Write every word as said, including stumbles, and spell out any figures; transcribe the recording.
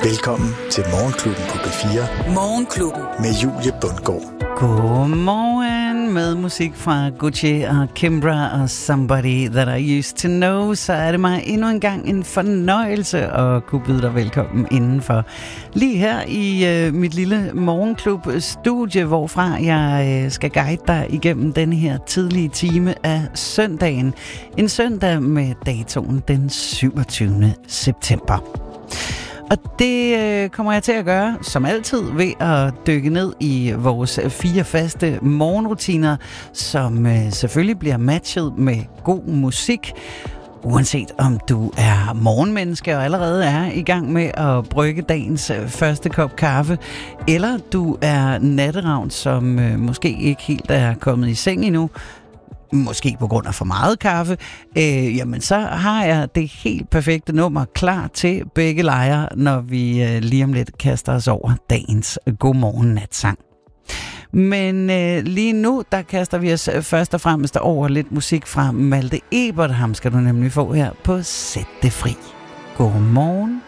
Velkommen til Morgenklubben på B fire. Morgenklubben med Julie Bundgaard. Godmorgen med musik fra Gucci og Kimbra og Somebody That I Used To Know. Så er det mig endnu en gang en fornøjelse at kunne byde dig velkommen indenfor. Lige her i øh, mit lille morgenklub-studie, hvorfra jeg øh, skal guide dig igennem denne her tidlige time af søndagen. En søndag med datoen den syvogtyvende september. Og det øh, kommer jeg til at gøre, som altid, ved at dykke ned i vores fire faste morgenrutiner, som øh, selvfølgelig bliver matchet med god musik. Uanset om du er morgenmenneske og allerede er i gang med at brygge dagens øh, første kop kaffe, eller du er natteravn, som øh, måske ikke helt er kommet i seng endnu, måske på grund af for meget kaffe, øh, jamen så har jeg det helt perfekte nummer klar til begge lejre, når vi øh, lige om lidt kaster os over dagens Godmorgen Natsang. Men øh, lige nu, der kaster vi os først og fremmest over lidt musik fra Malte Ebert. Ham skal du nemlig få her på Sæt det fri. Godmorgen.